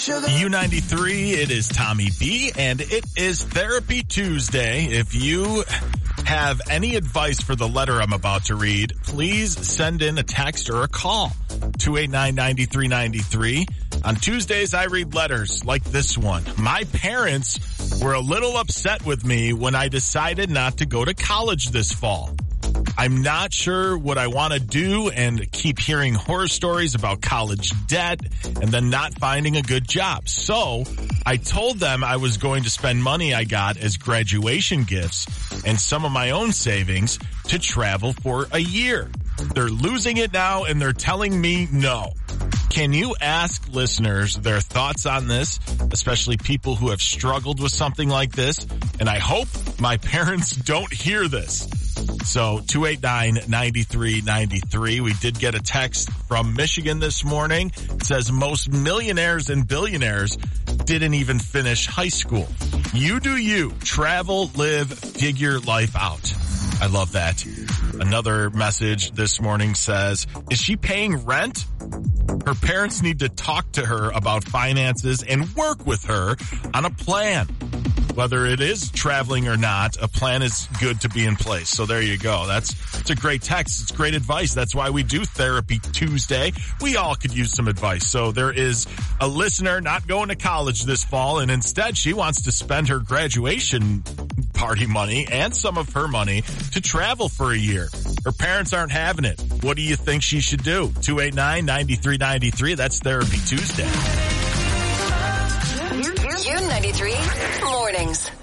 U93, it is Tommy B, and it is Therapy Tuesday. If you have any advice for the letter I'm about to read, please send in a text or a call. 289-9393. On Tuesdays, I read letters like this one. My parents were a little upset with me when I decided not to go to college this fall. I'm not sure what I want to do and keep hearing horror stories about college debt and then not finding a good job. So I told them I was going to spend money I got as graduation gifts and some of my own savings to travel for a year. They're losing it now and they're telling me no. Can you ask listeners their thoughts on this, especially people who have struggled with something like this? And I hope my parents don't hear this. So 289-9393. We did get a text from Michigan this morning. It says most millionaires and billionaires didn't even finish high school. You do you. Travel, live, figure life out. I love that. Another message this morning says, is she paying rent? Her parents need to talk to her about finances and work with her on a plan. Whether it is traveling or not, a plan is good to be in place. So there you go. It's a great text. It's great advice. That's why we do Therapy Tuesday. We all could use some advice. So there is a listener not going to college this fall, and instead she wants to spend her graduation party money and some of her money to travel for a year. Her parents aren't having it. What do you think she should do? 289-9393. That's Therapy Tuesday. U93 Mornings.